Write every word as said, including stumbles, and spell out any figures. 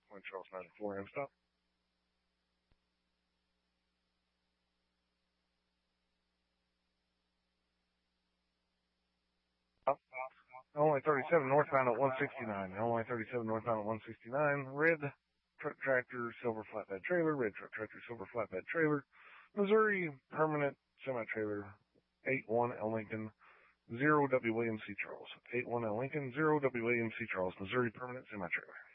Point Charles ninety-four, and stop. Illinois thirty-seven northbound at one sixty-nine. Illinois thirty-seven northbound at one sixty-nine. Red truck tractor, silver flatbed trailer. Red truck tractor, silver flatbed trailer. Missouri permanent semi-trailer. eight one L Lincoln, zero W William C. Charles. eight one L Lincoln, zero W William C. Charles. Missouri permanent semi-trailer.